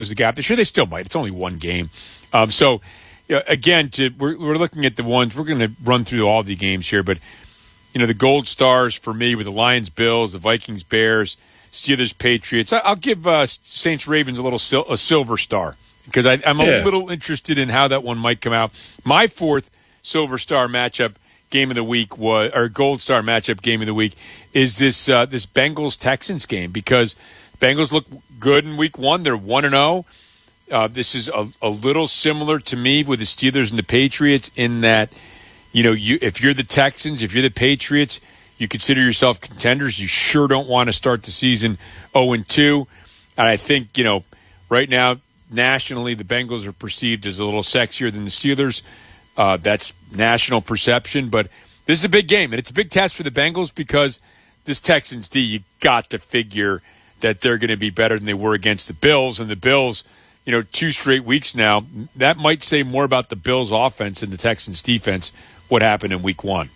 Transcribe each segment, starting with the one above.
the gap this year. They still might. It's only one game. So, again, we're looking at the ones. We're going to run through all the games here, but the gold stars for me with the Lions, Bills, the Vikings, Bears, Steelers, Patriots. I'll give Saints, Ravens a silver star because I'm a little interested in how that one might come out. My fourth silver star matchup game of the week gold star matchup game of the week is this Bengals Texans game because Bengals look good in week 1. They're 1-0. This is a little similar to me with the Steelers and the Patriots in that, if you're the Texans, if you're the Patriots, you consider yourself contenders. You sure don't want to start the season 0-2. And I think, right now, nationally, the Bengals are perceived as a little sexier than the Steelers. That's national perception. But this is a big game, and it's a big test for the Bengals because this Texans D, you got to figure that they're going to be better than they were against the Bills. And the Bills, 2 straight weeks now, that might say more about the Bills' offense than the Texans' defense, what happened in week 1.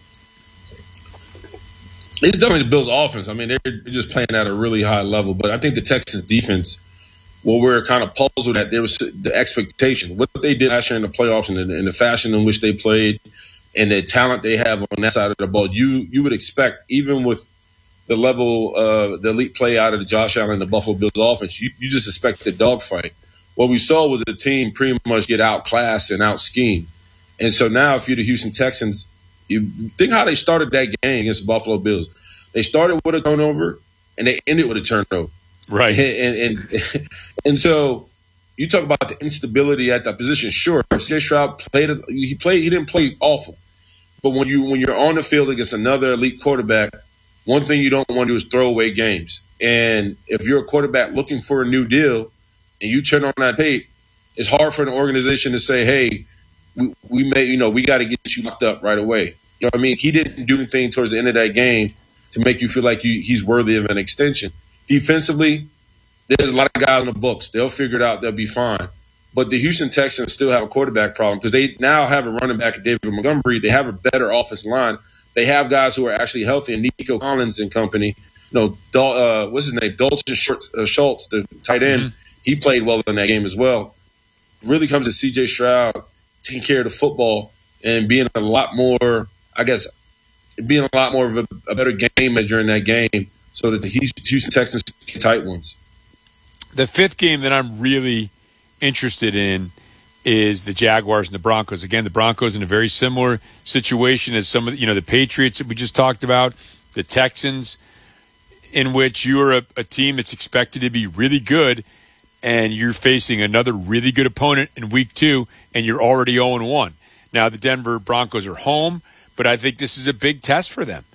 It's definitely the Bills' offense. I mean, they're just playing at a really high level. But I think the Texans' defense, what we're kind of puzzled at, there was the expectation. What they did last year in the playoffs and the fashion in which they played and the talent they have on that side of the ball, you would expect, even with the level of the elite play out of the Josh Allen and the Buffalo Bills offense, you just expect the dogfight. What we saw was a team pretty much get outclassed and out-schemed. And so now if you're the Houston Texans, you think how they started that game against the Buffalo Bills. They started with a turnover, and they ended with a turnover. Right. And so you talk about the instability at that position. Sure, C.J. Stroud played. He didn't play awful. But when you're on the field against another elite quarterback, one thing you don't want to do is throw away games. And if you're a quarterback looking for a new deal and you turn on that tape, it's hard for an organization to say, hey, we got to get you locked up right away. You know what I mean? He didn't do anything towards the end of that game to make you feel like he's worthy of an extension. Defensively, there's a lot of guys on the books. They'll figure it out. They'll be fine. But the Houston Texans still have a quarterback problem because they now have a running back, David Montgomery. They have a better offensive line. They have guys who are actually healthy, and Nico Collins and company. What's his name? Dalton Schultz, the tight end. Mm-hmm. He played well in that game as well. Really comes to C.J. Stroud taking care of the football and being a lot more, I guess, being a lot more of a better game manager in that game so that the Houston Texans can get tight ones. The fifth game that I'm really interested in is the Jaguars and the Broncos. Again, the Broncos in a very similar situation as some of the Patriots that we just talked about, the Texans, in which you're a team that's expected to be really good, and you're facing another really good opponent in week 2, and you're already 0-1. Now, the Denver Broncos are home, but I think this is a big test for them.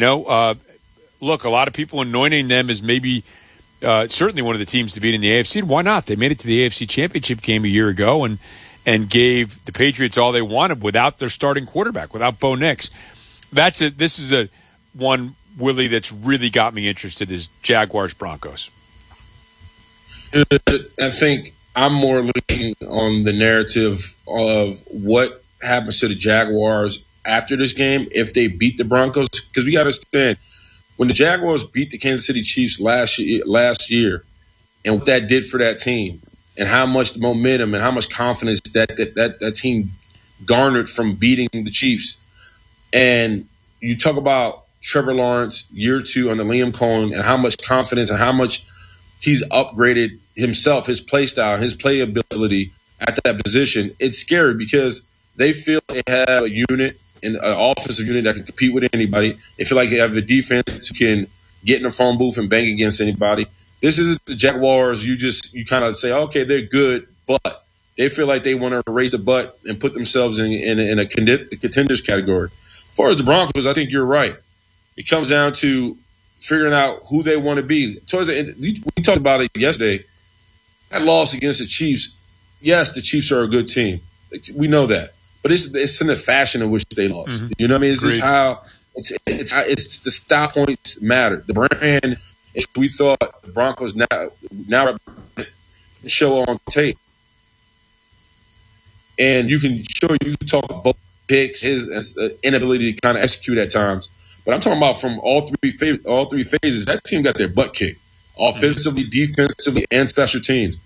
Look, a lot of people anointing them as maybe certainly one of the teams to beat in the AFC. Why not? They made it to the AFC Championship game a year ago and gave the Patriots all they wanted without their starting quarterback, without Bo Nix. This is a one, Willie, that's really got me interested is Jaguars-Broncos. I think I'm more looking on the narrative of what happens to the Jaguars after this game if they beat the Broncos. Because we got to understand, when the Jaguars beat the Kansas City Chiefs last year and what that did for that team and how much momentum and how much confidence that team garnered from beating the Chiefs. And you talk about Trevor Lawrence, year 2 under Liam Cohen, and how much confidence and how much he's upgraded himself, his play style, his play ability at that position. It's scary because they feel they have a unit, an offensive unit that can compete with anybody. They feel like they have the defense who can get in the phone booth and bang against anybody. This is the Jaguars. You kind of say, okay, they're good, but they feel like they want to raise the butt and put themselves in a contenders category. As far as the Broncos, I think you're right. It comes down to figuring out who they want to be. Towards the end, we talked about it yesterday. That loss against the Chiefs, yes, the Chiefs are a good team. We know that. But it's in the fashion in which they lost. Mm-hmm. You know what I mean? It's just how it's the style points matter. The brand, we thought the Broncos now show on tape. And you can talk about both picks, his inability to kind of execute at times. But I'm talking about from all three phases. That team got their butt kicked, offensively, defensively, and special teams.